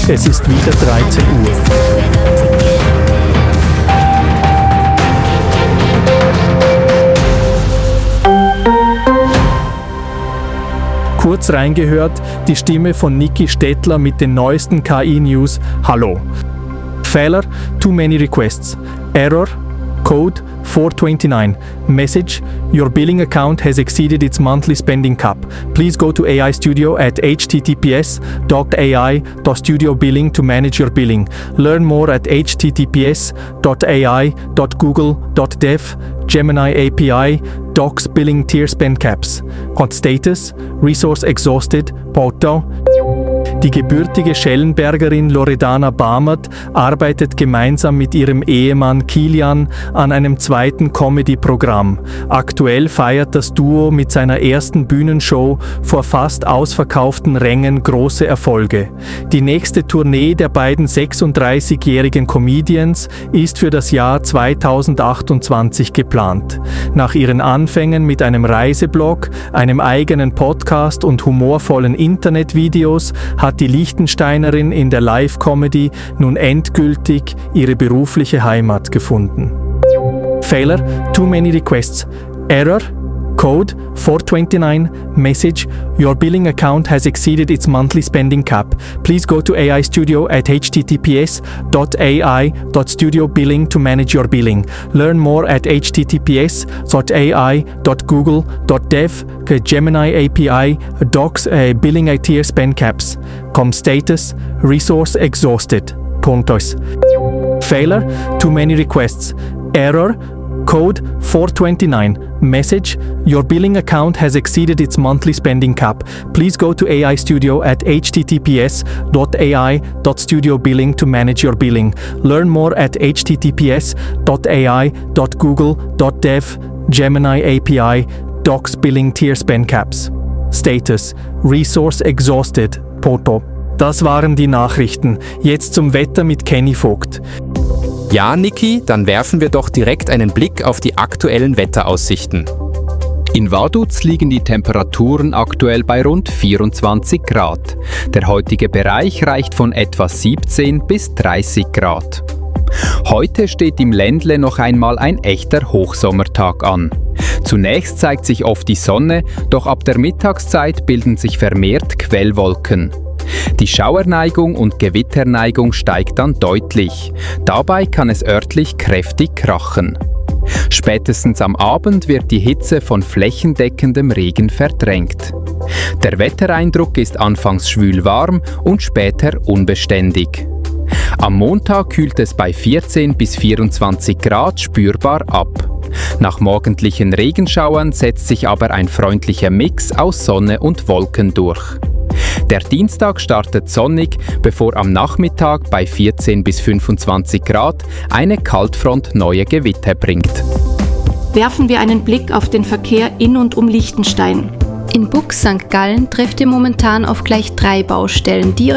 Es ist wieder 13 Uhr. Kurz reingehört, die Stimme von Niki Stettler mit den neuesten KI-News. Hallo. Fehler, too many requests. Error, code 429. Message, your billing account has exceeded its monthly spending cap. Please go to AI Studio at https://ai.studiobilling to manage your billing. Learn more at https://ai.google.dev, Gemini API, Docs Billing Tier Spend Caps. Hot Status, Resource Exhausted, Poto. Die gebürtige Schellenbergerin Loredana Bamert arbeitet gemeinsam mit ihrem Ehemann Kilian an einem zweiten Comedy-Programm. Aktuell feiert das Duo mit seiner ersten Bühnenshow vor fast ausverkauften Rängen große Erfolge. Die nächste Tournee der beiden 36-jährigen Comedians ist für das Jahr 2028 geplant. Nach ihren Anfängen mit einem Reiseblog, einem eigenen Podcast und humorvollen Internetvideos hat die Liechtensteinerin in der Live-Comedy nun endgültig ihre berufliche Heimat gefunden. Fehler, too many requests. Error, code 429. Message, your billing account has exceeded its monthly spending cap. Please go to AI Studio at https://ai.studiobilling to manage your billing. Learn more at https://ai.google.dev, Gemini API, Docs Billing Tier Spend Caps. Com status, resource exhausted. Puntos. Fehler, too many requests. Error, code 429. Message, your billing account has exceeded its monthly spending cap. Please go to AI Studio at https://ai.studiobilling to manage your billing. Learn more at https://ai.google.dev, Gemini API, Docs Billing Tier Spend Caps. Status, Resource Exhausted. Poto. Das waren die Nachrichten. Jetzt zum Wetter mit Kenny Vogt. Ja, Niki, dann werfen wir doch direkt einen Blick auf die aktuellen Wetteraussichten. In Vaduz liegen die Temperaturen aktuell bei rund 24 Grad. Der heutige Bereich reicht von etwa 17 bis 30 Grad. Heute steht im Ländle noch einmal ein echter Hochsommertag an. Zunächst zeigt sich oft die Sonne, doch ab der Mittagszeit bilden sich vermehrt Quellwolken. Die Schauerneigung und Gewitterneigung steigt dann deutlich. Dabei kann es örtlich kräftig krachen. Spätestens am Abend wird die Hitze von flächendeckendem Regen verdrängt. Der Wettereindruck ist anfangs schwül warm und später unbeständig. Am Montag kühlt es bei 14 bis 24 Grad spürbar ab. Nach morgendlichen Regenschauern setzt sich aber ein freundlicher Mix aus Sonne und Wolken durch. Der Dienstag startet sonnig, bevor am Nachmittag bei 14 bis 25 Grad eine Kaltfront neue Gewitter bringt. Werfen wir einen Blick auf den Verkehr in und um Liechtenstein. In Bux St. Gallen trefft ihr momentan auf gleich 3 Baustellen, die